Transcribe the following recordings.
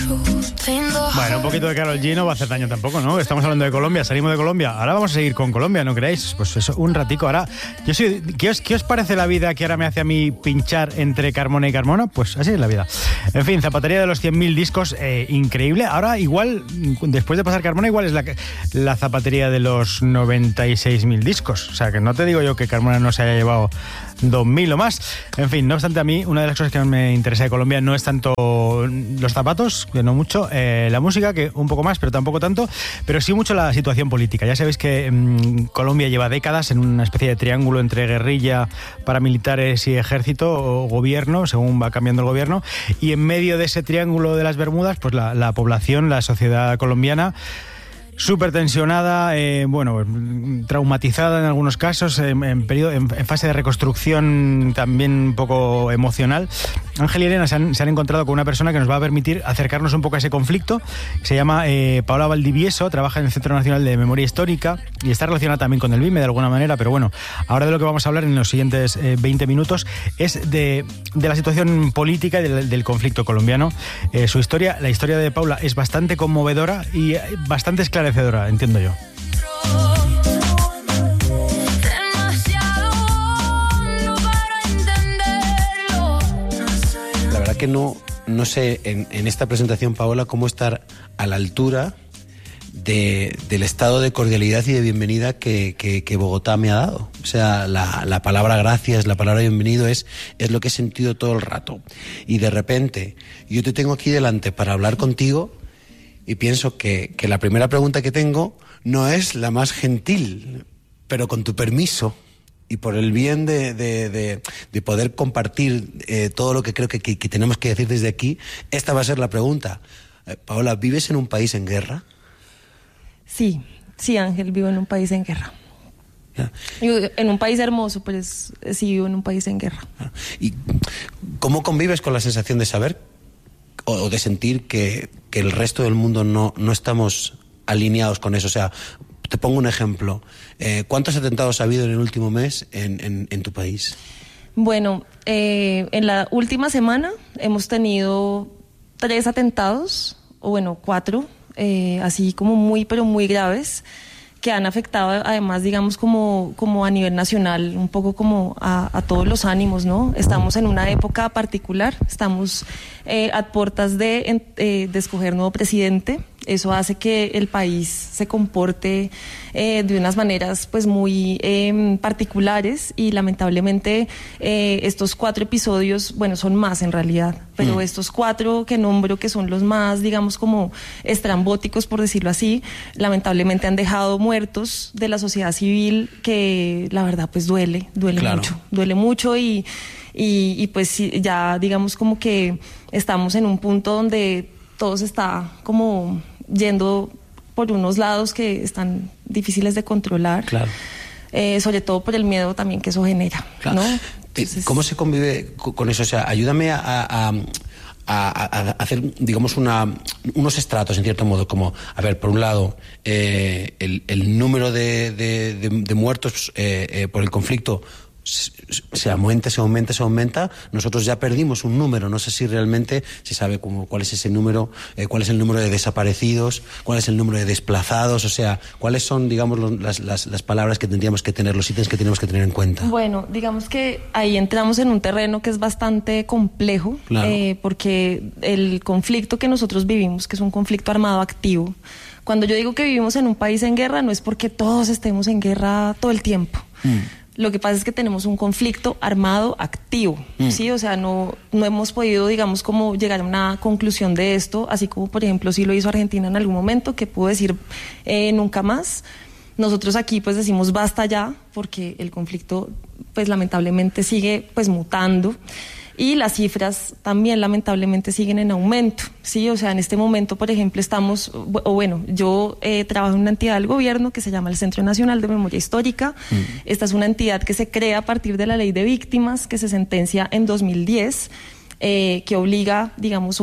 Bueno, un poquito de Karol G no va a hacer daño tampoco, ¿no? Estamos hablando de Colombia, salimos de Colombia. Ahora vamos a seguir con Colombia, ¿no creéis? Pues eso, un ratico. Ahora, ¿qué os parece la vida que ahora me hace a mí pinchar entre Carmona y Carmona? Pues así es la vida. En fin, zapatería de los 100.000 discos, increíble. Ahora igual, después de pasar Carmona, igual es la zapatería de los 96.000 discos. O sea, que no te digo yo que Carmona no se haya llevado 2.000 o más. En fin, no obstante, a mí una de las cosas que más me interesa de Colombia no es tanto los zapatos, que no mucho, la música, que un poco más, pero tampoco tanto, pero sí mucho la situación política. Ya sabéis que Colombia lleva décadas en una especie de triángulo entre guerrilla, paramilitares y ejército o gobierno, según va cambiando el gobierno, y en medio de ese triángulo de las Bermudas, pues la población, la sociedad colombiana, súper tensionada, traumatizada en algunos casos, en fase de reconstrucción también un poco emocional. Ángel y Elena se han encontrado con una persona que nos va a permitir acercarnos un poco a ese conflicto. Se llama Paola Valdivieso, trabaja en el Centro Nacional de Memoria Histórica y está relacionada también con el BIME de alguna manera, pero bueno, ahora de lo que vamos a hablar en los siguientes 20 minutos es de la situación política y del conflicto colombiano. Su historia, la historia de Paula, es bastante conmovedora y bastante esclarecedora, entiendo yo. La verdad que no sé en esta presentación, Paola, cómo estar a la altura del estado de cordialidad y de bienvenida que Bogotá me ha dado. O sea, la palabra gracias, la palabra bienvenido es lo que he sentido todo el rato. Y de repente, yo te tengo aquí delante para hablar contigo y pienso que la primera pregunta que tengo no es la más gentil, pero con tu permiso y por el bien de poder compartir todo lo que creo que tenemos que decir desde aquí, esta va a ser la pregunta. Paola, ¿vives en un país en guerra? Sí, Ángel, vivo en un país en guerra. En un país hermoso, pero sí vivo en un país en guerra. ¿Y cómo convives con la sensación de saber o de sentir que el resto del mundo no estamos alineados con eso? O sea, te pongo un ejemplo. ¿Cuántos atentados ha habido en el último mes en tu país? Bueno, en la última semana hemos tenido 3 atentados, o bueno, 4, así como pero muy graves, que han afectado además, digamos, como a nivel nacional, un poco como a todos los ánimos, ¿no? Estamos en una época particular, estamos a puertas de escoger nuevo presidente. Eso hace que el país se comporte de unas maneras pues muy particulares y lamentablemente estos 4 episodios, bueno, son más en realidad, pero estos 4 que nombro, que son los más, digamos, como estrambóticos, por decirlo así, lamentablemente han dejado muertos de la sociedad civil, que la verdad pues duele claro. duele mucho y pues ya digamos como que estamos en un punto donde todo se está como yendo por unos lados que están difíciles de controlar, claro. Sobre todo por el miedo también que eso genera, claro. ¿no? Entonces, ¿cómo se convive con eso? O sea, ayúdame a hacer, digamos, unos estratos, en cierto modo, como, a ver, por un lado, el número de muertos por el conflicto se aumenta. Nosotros ya perdimos un número, no sé si realmente se sabe cuál es ese número, cuál es el número de desaparecidos, cuál es el número de desplazados, o sea, cuáles son, digamos, las palabras que tendríamos que tener, los ítems que tenemos que tener en cuenta. Bueno, digamos que ahí entramos en un terreno que es bastante complejo, claro. Porque el conflicto que nosotros vivimos, que es un conflicto armado activo, cuando yo digo que vivimos en un país en guerra, no es porque todos estemos en guerra todo el tiempo. Lo que pasa es que tenemos un conflicto armado activo, ¿sí? O sea, no hemos podido, digamos, como llegar a una conclusión de esto, así como, por ejemplo, sí lo hizo Argentina en algún momento, que pudo decir nunca más. Nosotros aquí, pues, decimos basta ya, porque el conflicto, pues, lamentablemente sigue, pues, mutando. Y las cifras también lamentablemente siguen en aumento, ¿sí? O sea, en este momento, por ejemplo, yo trabajo en una entidad del gobierno que se llama el Centro Nacional de Memoria Histórica. Esta es una entidad que se crea a partir de la Ley de Víctimas, que se sentencia en 2010, que obliga, digamos,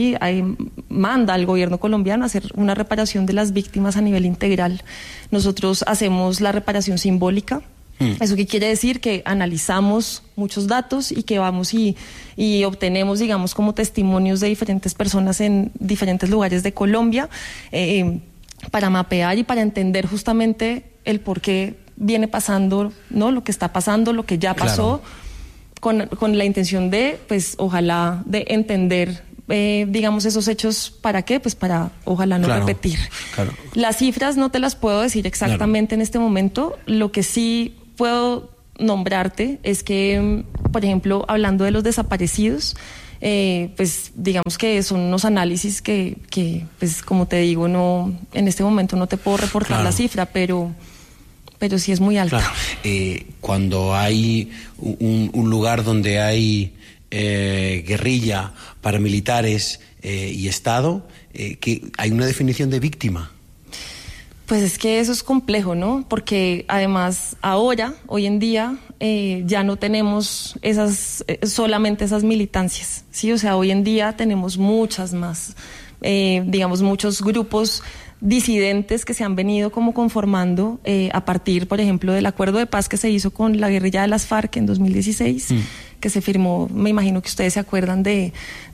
manda al gobierno colombiano a hacer una reparación de las víctimas a nivel integral. Nosotros hacemos la reparación simbólica, ¿Eso qué quiere decir? Que analizamos muchos datos y que vamos y obtenemos, digamos, como testimonios de diferentes personas en diferentes lugares de Colombia para mapear y para entender justamente el por qué viene pasando, ¿no? Lo que está pasando, lo que ya pasó, con la intención de, pues, ojalá, de entender digamos, esos hechos, ¿para qué? Pues para, ojalá, no repetir. Claro. Las cifras no te las puedo decir exactamente en este momento. Lo que sí puedo nombrarte es que, por ejemplo, hablando de los desaparecidos, pues digamos que son unos análisis que pues como te digo, no, en este momento no te puedo reportar la cifra, pero sí es muy alta. Cuando hay un lugar donde hay guerrilla, paramilitares y Estado, que hay una definición de víctima. Pues es que eso es complejo, ¿no? Porque además ahora, hoy en día, ya no tenemos solamente esas militancias, ¿sí? O sea, hoy en día tenemos muchas más, digamos, muchos grupos disidentes que se han venido como conformando a partir, por ejemplo, del acuerdo de paz que se hizo con la guerrilla de las FARC en 2016, que se firmó, me imagino que ustedes se acuerdan de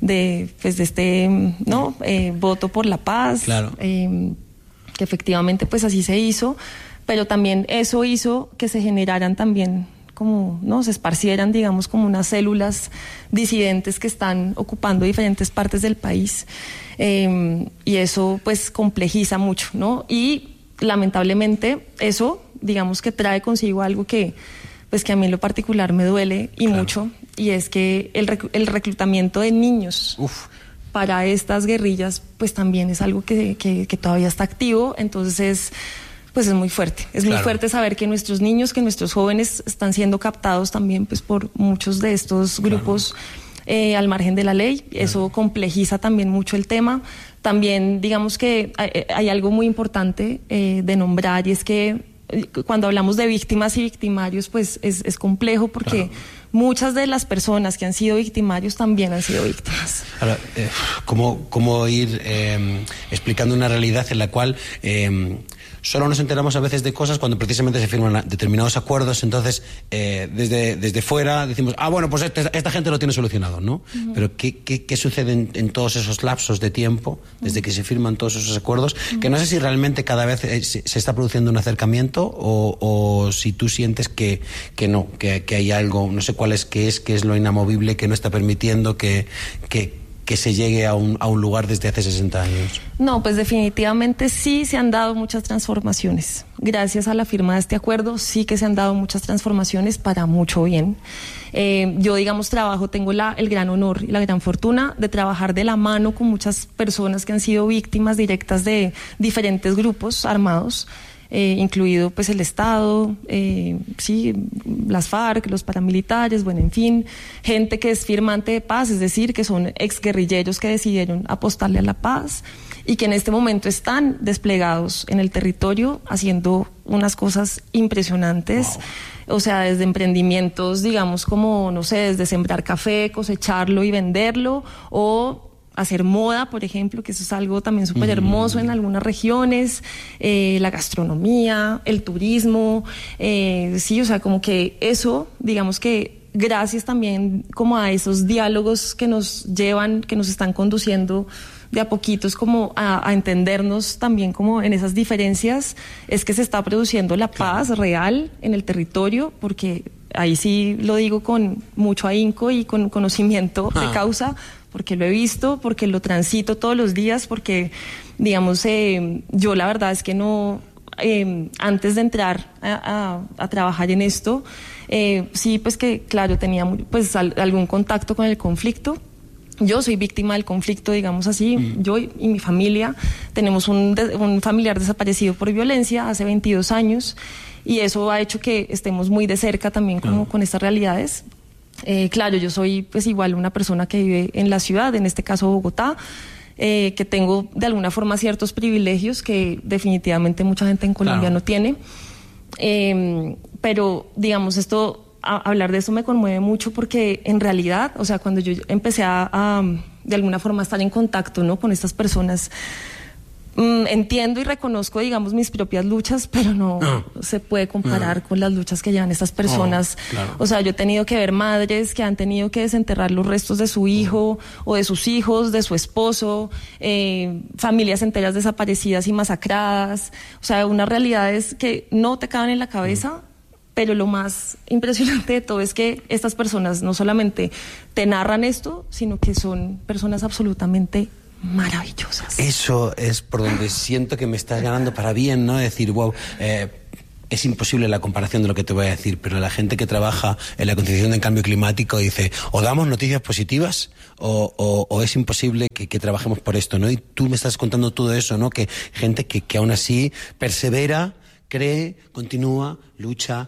este, ¿no? Voto por la paz, que efectivamente pues así se hizo, pero también eso hizo que se generaran también como, ¿no? Se esparcieran, digamos, como unas células disidentes que están ocupando diferentes partes del país, y eso pues complejiza mucho, ¿no? Y lamentablemente eso, digamos, que trae consigo algo que pues que a mí en lo particular me duele y mucho, y es que el reclutamiento de niños para estas guerrillas pues también es algo que todavía está activo. Entonces pues es muy fuerte, muy fuerte saber que nuestros niños, que nuestros jóvenes están siendo captados también pues por muchos de estos grupos al margen de la ley. Eso complejiza también mucho el tema. También digamos que hay algo muy importante de nombrar, y es que cuando hablamos de víctimas y victimarios pues es complejo, porque muchas de las personas que han sido victimarios también han sido víctimas. Ahora, ¿cómo ir explicando una realidad en la cual solo nos enteramos a veces de cosas cuando precisamente se firman determinados acuerdos? Entonces, desde fuera decimos, bueno, pues esta gente lo tiene solucionado, ¿no? Pero ¿qué sucede en todos esos lapsos de tiempo, desde que se firman todos esos acuerdos? Que no sé si realmente cada vez se está produciendo un acercamiento o si tú sientes que no, que hay algo, no sé cuál es, qué es lo inamovible que no está permitiendo que se llegue a un lugar desde hace 60 años. No, pues definitivamente sí se han dado muchas transformaciones. Gracias a la firma de este acuerdo, sí que se han dado muchas transformaciones para mucho bien. Yo, digamos, tengo el gran honor y la gran fortuna de trabajar de la mano con muchas personas que han sido víctimas directas de diferentes grupos armados, incluido pues el Estado, las FARC, los paramilitares, bueno, en fin, gente que es firmante de paz, es decir, que son exguerrilleros que decidieron apostarle a la paz y que en este momento están desplegados en el territorio haciendo unas cosas impresionantes. O sea, desde emprendimientos, digamos, como, no sé, desde sembrar café, cosecharlo y venderlo, o hacer moda, por ejemplo, que eso es algo también súper hermoso en algunas regiones, la gastronomía, el turismo, o sea, como que eso, digamos que gracias también como a esos diálogos que nos llevan, que nos están conduciendo de a poquitos como a entendernos también como en esas diferencias, es que se está produciendo la paz real en el territorio, porque ahí sí lo digo con mucho ahínco y con conocimiento de causa, porque lo he visto, porque lo transito todos los días, porque, digamos, yo la verdad es que no, antes de entrar a trabajar en esto, sí, pues que, claro, tenía pues algún contacto con el conflicto. Yo soy víctima del conflicto, digamos así. Yo y mi familia tenemos un familiar desaparecido por violencia hace 22 años, y eso ha hecho que estemos muy de cerca también como con estas realidades. Claro, yo soy pues igual una persona que vive en la ciudad, en este caso Bogotá, que tengo de alguna forma ciertos privilegios que definitivamente mucha gente en Colombia no tiene, pero digamos hablar de esto me conmueve mucho, porque en realidad, o sea, cuando yo empecé a de alguna forma estar en contacto, ¿no?, con estas personas, entiendo y reconozco, digamos, mis propias luchas, pero no se puede comparar con las luchas que llevan estas personas. Claro. O sea, yo he tenido que ver madres que han tenido que desenterrar los restos de su hijo o de sus hijos, de su esposo, familias enteras desaparecidas y masacradas. O sea, unas realidades que no te caben en la cabeza. Pero lo más impresionante de todo es que estas personas no solamente te narran esto, sino que son personas absolutamente maravillosas. Eso es por donde siento que me estás ganando para bien, ¿no? Decir, wow, es imposible la comparación de lo que te voy a decir, pero la gente que trabaja en la concienciación del cambio climático dice, o damos noticias positivas o es imposible que trabajemos por esto, ¿no? Y tú me estás contando todo eso, ¿no? Que gente que aún así persevera, cree, continúa, lucha,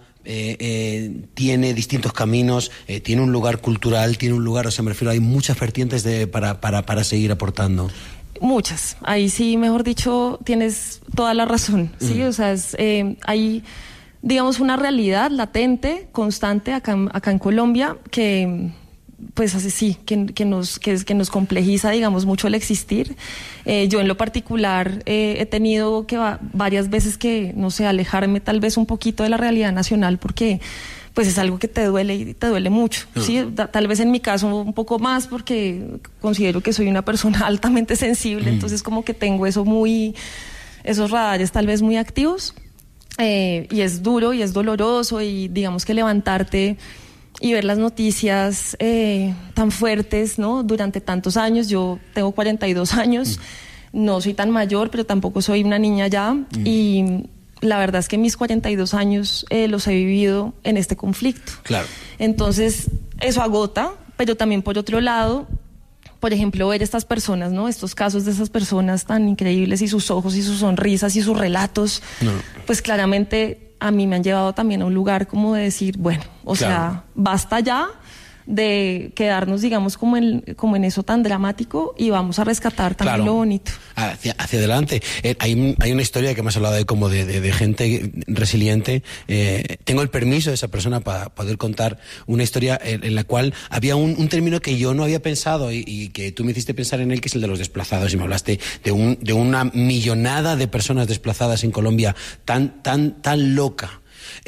tiene distintos caminos, tiene un lugar cultural, tiene un lugar, o sea, me refiero, hay muchas vertientes para seguir aportando. Muchas. Ahí sí, mejor dicho, tienes toda la razón, ¿sí? O sea, hay, digamos, una realidad latente, constante acá en Colombia que... pues así sí, que nos complejiza, digamos, mucho el existir. Yo en lo particular he tenido que varias veces que, no sé, alejarme tal vez un poquito de la realidad nacional porque pues es algo que te duele y te duele mucho, ¿sí? Tal vez en mi caso un poco más porque considero que soy una persona altamente sensible, entonces como que tengo esos radares tal vez muy activos, y es duro y es doloroso y digamos que levantarte y ver las noticias tan fuertes, ¿no? Durante tantos años. Yo tengo 42 años, no soy tan mayor, pero tampoco soy una niña ya. Y la verdad es que mis 42 años los he vivido en este conflicto. Claro. Entonces, eso agota, pero también por otro lado, por ejemplo, ver estas personas, ¿no? Estos casos de esas personas tan increíbles y sus ojos y sus sonrisas y sus relatos, pues claramente a mí me han llevado también a un lugar como de decir, bueno, o sea, basta ya de quedarnos, digamos, como en eso tan dramático y vamos a rescatar también lo bonito. Hacia adelante. Hay una historia que me has hablado de gente resiliente. Tengo el permiso de esa persona para poder contar una historia en la cual había un término que yo no había pensado y que tú me hiciste pensar en él, que es el de los desplazados, y me hablaste de una millonada de personas desplazadas en Colombia tan loca.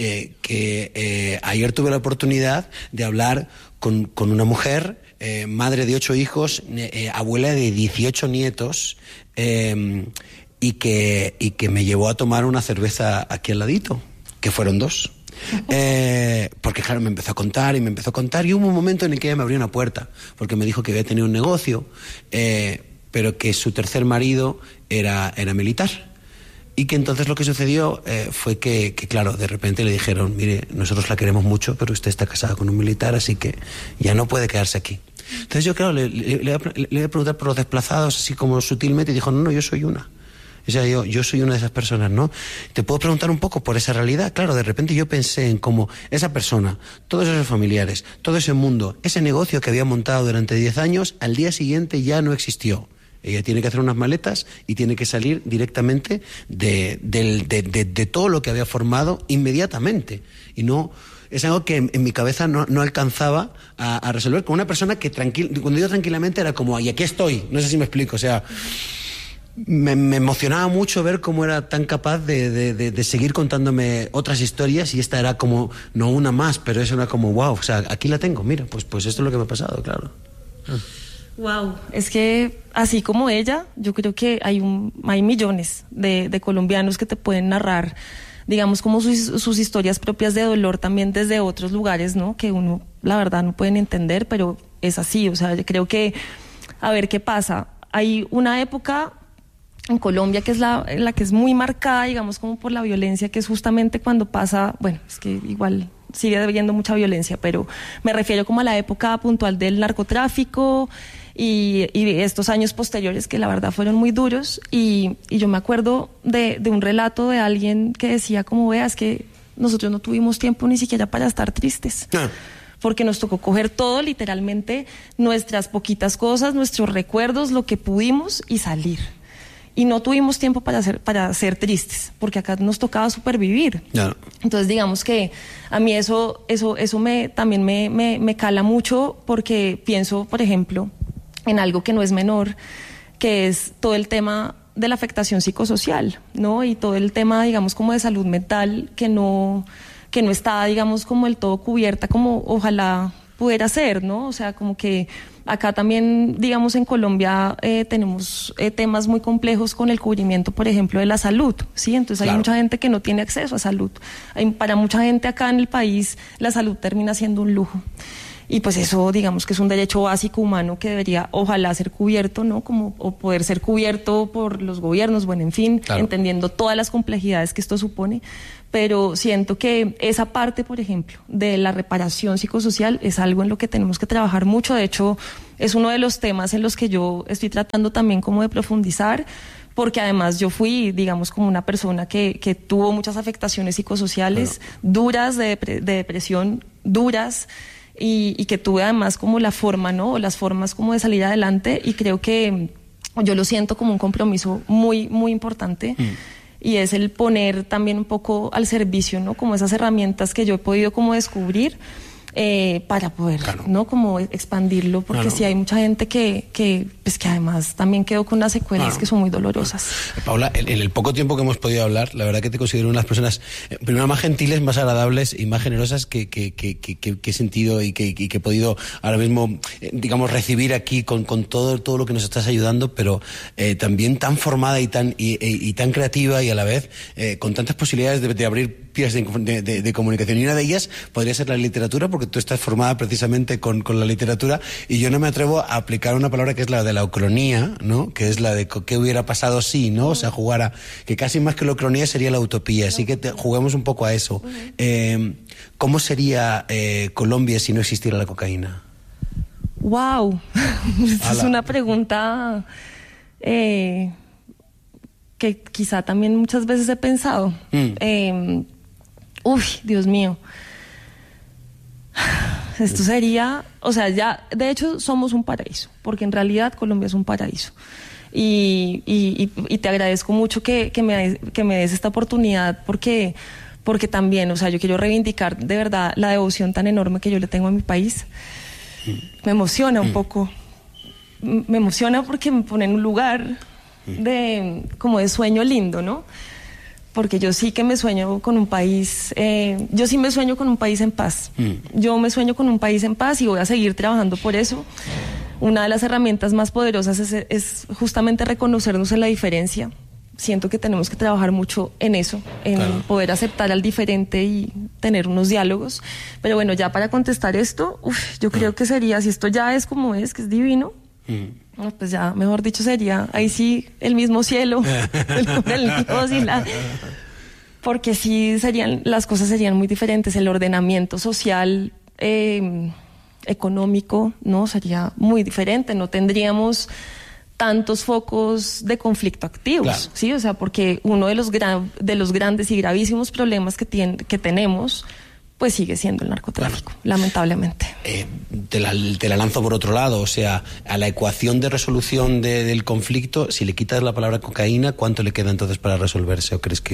Que ayer tuve la oportunidad de hablar con una mujer, madre de 8 hijos, abuela de 18 nietos, y que me llevó a tomar una cerveza aquí al ladito, que fueron 2. Porque claro, me empezó a contar y hubo un momento en el que ella me abrió una puerta, porque me dijo que había tenido un negocio, pero que su tercer marido era militar. Y que entonces lo que sucedió fue que, claro, de repente le dijeron, mire, nosotros la queremos mucho, pero usted está casada con un militar, así que ya no puede quedarse aquí. Entonces yo, claro, le iba a preguntar por los desplazados, así como sutilmente, y dijo, no, yo soy una. O sea, yo soy una de esas personas, ¿no? Te puedo preguntar un poco por esa realidad. Claro, de repente yo pensé en cómo esa persona, todos esos familiares, todo ese mundo, ese negocio que había montado durante 10 años, al día siguiente ya no existió. Ella tiene que hacer unas maletas y tiene que salir directamente de todo lo que había formado inmediatamente. Y no, es algo que en mi cabeza no alcanzaba a resolver con una persona que cuando digo tranquilamente era como, y aquí estoy, no sé si me explico, o sea, me emocionaba mucho ver cómo era tan capaz de seguir contándome otras historias, y esta era como, no una más, pero eso era como, wow, o sea, aquí la tengo, mira, pues esto es lo que me ha pasado, claro. Wow, es que así como ella, yo creo que hay millones de colombianos que te pueden narrar, digamos, como sus historias propias de dolor también desde otros lugares, ¿no? Que uno, la verdad, no pueden entender, pero es así. O sea, yo creo que, a ver qué pasa. Hay una época en Colombia que es la que es muy marcada, digamos, como por la violencia, que es justamente cuando pasa, bueno, es que igual sigue habiendo mucha violencia, pero me refiero como a la época puntual del narcotráfico y estos años posteriores que la verdad fueron muy duros, y yo me acuerdo de un relato de alguien que decía como, veas que nosotros no tuvimos tiempo ni siquiera para estar tristes. Porque nos tocó coger todo, literalmente, nuestras poquitas cosas, nuestros recuerdos, lo que pudimos, y salir. Y no tuvimos tiempo para ser tristes, porque acá nos tocaba supervivir. Claro. Entonces, digamos que a mí eso también me cala mucho, porque pienso, por ejemplo, en algo que no es menor, que es todo el tema de la afectación psicosocial, ¿no? Y todo el tema, digamos, como de salud mental que no está, digamos, como del todo cubierta, como ojalá pudiera ser, ¿no? O sea, como que acá también, digamos, en Colombia tenemos temas muy complejos con el cubrimiento, por ejemplo, de la salud, ¿sí? Entonces hay mucha gente que no tiene acceso a salud. Para mucha gente acá en el país, la salud termina siendo un lujo. Y pues eso, digamos, que es un derecho básico humano que debería, ojalá, ser cubierto, ¿no? Como, o poder ser cubierto por los gobiernos, bueno, en fin, entendiendo todas las complejidades que esto supone. Pero siento que esa parte, por ejemplo, de la reparación psicosocial es algo en lo que tenemos que trabajar mucho. De hecho, es uno de los temas en los que yo estoy tratando también como de profundizar, porque además yo fui, digamos, como una persona que tuvo muchas afectaciones psicosociales duras, de depresión duras, y que tuve además como la forma, ¿no? O las formas como de salir adelante, y creo que yo lo siento como un compromiso muy, muy importante. Y es el poner también un poco al servicio, ¿no? Como esas herramientas que yo he podido como descubrir para poder, ¿no? Como expandirlo, porque sí hay mucha gente que además también quedó con unas secuelas que son muy dolorosas. Paula, en el poco tiempo que hemos podido hablar, la verdad que te considero una de las personas, primero, más gentiles, más agradables y más generosas que he sentido y que he podido ahora mismo, digamos, recibir aquí con todo lo que nos estás ayudando, pero también tan formada y tan creativa, y a la vez con tantas posibilidades de abrir vías de comunicación. Y una de ellas podría ser la literatura, porque tú estás formada precisamente con la literatura, y yo no me atrevo a aplicar una palabra que es la de la ucronía, ¿no? Que es la de qué hubiera pasado si, ¿no? O sea, jugara, que casi más que la ucronía sería la utopía. Así que juguemos un poco a eso. ¿Cómo sería Colombia si no existiera la cocaína? ¡Wow! Esta es una pregunta que quizá también muchas veces he pensado. Dios mío. Esto sería, o sea, ya, de hecho somos un paraíso, porque en realidad Colombia es un paraíso. Y te agradezco mucho que me des esta oportunidad, porque también, o sea, yo quiero reivindicar de verdad la devoción tan enorme que yo le tengo a mi país. Me emociona un poco. Me emociona porque me pone en un lugar como de sueño lindo, ¿no? Porque yo sí que me sueño con un país, yo sí me sueño con un país en paz. Yo me sueño con un país en paz y voy a seguir trabajando por eso. Una de las herramientas más poderosas es justamente reconocernos en la diferencia. Siento que tenemos que trabajar mucho en eso, en poder aceptar al diferente y tener unos diálogos. Pero bueno, ya para contestar esto, yo creo que sería, si esto ya es como es, que es divino, pues ya, mejor dicho, sería ahí sí el mismo cielo, el Dios y porque sí las cosas serían muy diferentes. El ordenamiento social, económico, no sería muy diferente. No tendríamos tantos focos de conflicto activos, ¿sí? O sea, porque uno de los grandes y gravísimos problemas que tenemos, pues sigue siendo el narcotráfico, lamentablemente. Te la lanzo por otro lado, o sea, a la ecuación de resolución del conflicto, si le quitas la palabra cocaína, ¿cuánto le queda entonces para resolverse? ¿O crees que...?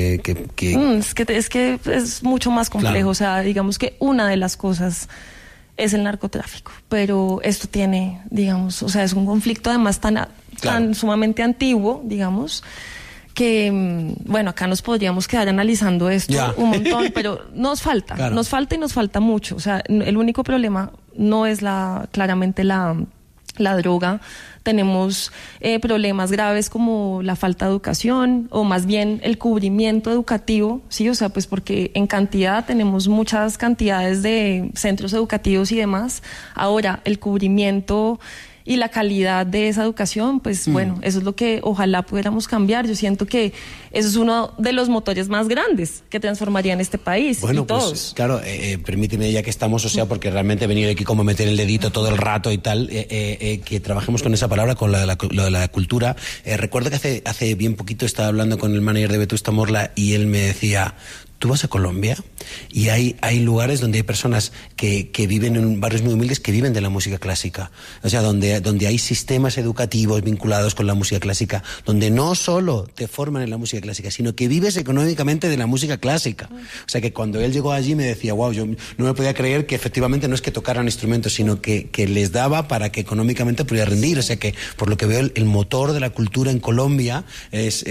Es que es mucho más complejo, o sea, digamos que una de las cosas es el narcotráfico, pero esto tiene, digamos, o sea, es un conflicto además tan sumamente antiguo, digamos, que, bueno, acá nos podríamos quedar analizando esto un montón, pero nos falta y nos falta mucho. O sea, el único problema no es claramente la droga. Tenemos problemas graves como la falta de educación, o más bien el cubrimiento educativo, ¿sí? O sea, pues porque en cantidad tenemos muchas cantidades de centros educativos y demás. Ahora, el cubrimiento y la calidad de esa educación, pues bueno, eso es lo que ojalá pudiéramos cambiar. Yo siento que eso es uno de los motores más grandes que transformarían este país. Bueno, y todos. Pues claro, permíteme, ya que estamos, o sea, porque realmente he venido aquí como meter el dedito todo el rato y tal, que trabajemos con esa palabra, con lo de la cultura. Recuerdo que hace bien poquito estaba hablando con el manager de Vetusta Morla y él me decía: Tú vas a Colombia y hay lugares donde hay personas que viven en barrios muy humildes que viven de la música clásica. O sea, donde hay sistemas educativos vinculados con la música clásica, donde no solo te forman en la música clásica, sino que vives económicamente de la música clásica. O sea, que cuando él llegó allí me decía, wow, yo no me podía creer que efectivamente no es que tocaran instrumentos, sino que les daba para que económicamente pudiera rendir. O sea, que por lo que veo el motor de la cultura en Colombia es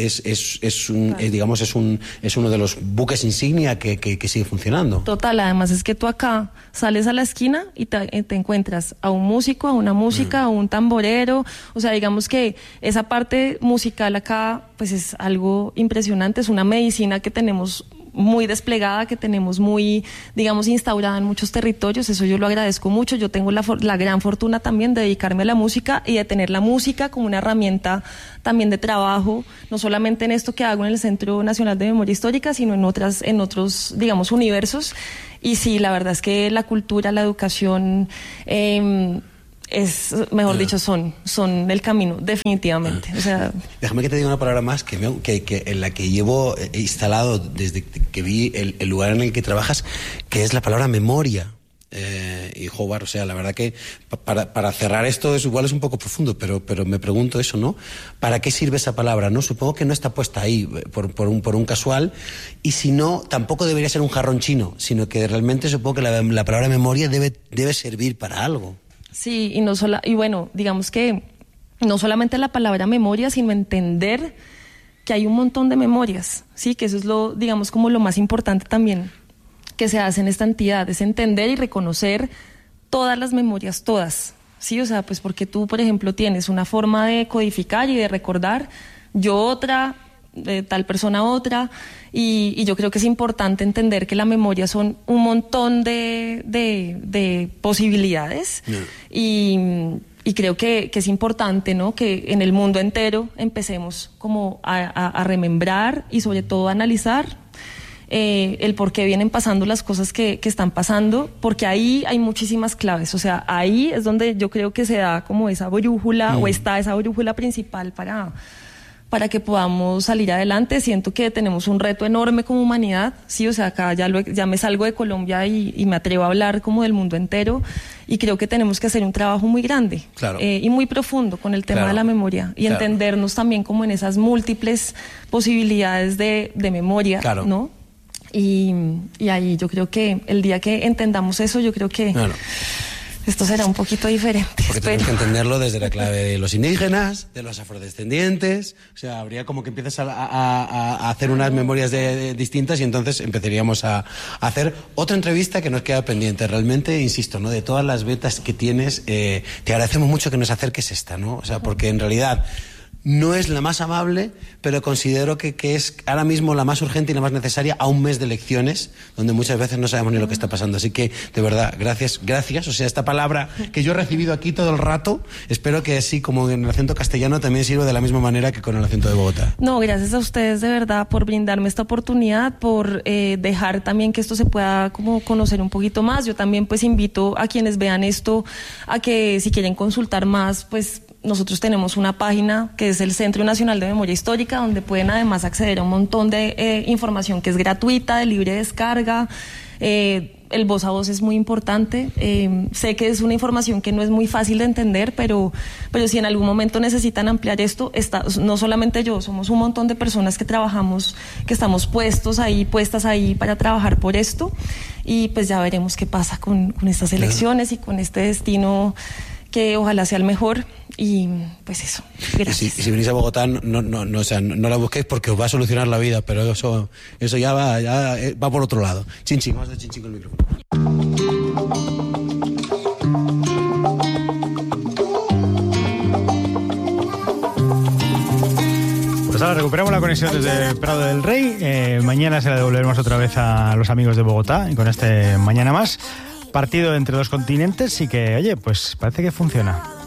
uno de los buques insignia que sigue funcionando. Total, además es que tú acá sales a la esquina y te encuentras a un músico, a una música, a un tamborero, o sea, digamos que esa parte musical acá pues es algo impresionante, es una medicina que tenemos muy desplegada, que tenemos muy, digamos, instaurada en muchos territorios. Eso yo lo agradezco mucho. Yo tengo la gran fortuna también de dedicarme a la música y de tener la música como una herramienta también de trabajo, no solamente en esto que hago en el Centro Nacional de Memoria Histórica, sino en otros, digamos, universos. Y sí, la verdad es que la cultura, la educación, mejor dicho, son el camino, definitivamente. O sea, déjame que te diga una palabra más que en la que llevo instalado desde que vi el lugar en el que trabajas, que es la palabra memoria. Y Howard, o sea, la verdad que para cerrar esto igual es un poco profundo, pero me pregunto eso, ¿no? ¿Para qué sirve esa palabra? No, supongo que no está puesta ahí por un casual, y si no, tampoco debería ser un jarrón chino, sino que realmente supongo que la palabra memoria debe servir para algo. Sí, y bueno, digamos que no solamente la palabra memoria, sino entender que hay un montón de memorias, sí, que eso es digamos, como lo más importante también que se hace en esta entidad, es entender y reconocer todas las memorias, todas, sí, o sea, pues porque tú, por ejemplo, tienes una forma de codificar y de recordar, yo otra, tal persona otra, y yo creo que es importante entender que la memoria son un montón de posibilidades. Y creo que es importante, ¿no?, que en el mundo entero empecemos como a remembrar y sobre todo a analizar el por qué vienen pasando las cosas que están pasando, porque ahí hay muchísimas claves. O sea, ahí es donde yo creo que se da como esa brújula, o está esa brújula principal para que podamos salir adelante. Siento que tenemos un reto enorme como humanidad, sí, o sea, acá ya me salgo de Colombia y me atrevo a hablar como del mundo entero, y creo que tenemos que hacer un trabajo muy grande, claro, y muy profundo con el tema, claro, de la memoria, y claro, entendernos también como en esas múltiples posibilidades de memoria, claro, ¿no? Y ahí yo creo que el día que entendamos eso, yo creo que esto será un poquito diferente. Porque tenemos que entenderlo desde la clave de los indígenas, de los afrodescendientes. O sea, habría como que empiezas a hacer unas memorias distintas, y entonces empezaríamos a hacer otra entrevista que nos queda pendiente. Realmente, insisto, ¿no?, de todas las betas que tienes, te agradecemos mucho que nos acerques esta, ¿no? O sea, porque en realidad no es la más amable, pero considero que es ahora mismo la más urgente y la más necesaria a un mes de elecciones, donde muchas veces no sabemos ni lo que está pasando. Así que, de verdad, gracias. O sea, esta palabra que yo he recibido aquí todo el rato, espero que así como en el acento castellano también sirva de la misma manera que con el acento de Bogotá. No, gracias a ustedes de verdad por brindarme esta oportunidad, por dejar también que esto se pueda como conocer un poquito más. Yo también pues invito a quienes vean esto a que si quieren consultar más, pues nosotros tenemos una página que es el Centro Nacional de Memoria Histórica, donde pueden además acceder a un montón de información que es gratuita, de libre descarga. El voz a voz es muy importante. Sé que es una información que no es muy fácil de entender, pero si en algún momento necesitan ampliar esto, no solamente yo, somos un montón de personas que trabajamos, que estamos puestas ahí para trabajar por esto, y pues ya veremos qué pasa con estas elecciones y con este destino que ojalá sea el mejor. Y pues eso, gracias. Y si venís a Bogotá, o sea, no la busquéis porque os va a solucionar la vida, pero eso ya va por otro lado. Chin, vamos a hacer chin con el micrófono. Pues ahora recuperamos la conexión desde Prado del Rey. Mañana se la devolveremos otra vez a los amigos de Bogotá, y con este Mañana Más, partido entre dos continentes, y que, oye, pues parece que funciona.